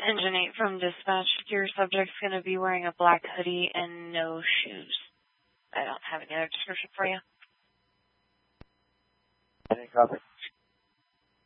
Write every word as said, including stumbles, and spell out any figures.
Engine eight from dispatch. Your subject's going to be wearing a black hoodie and no shoes. I don't have any other description for you. Any copy?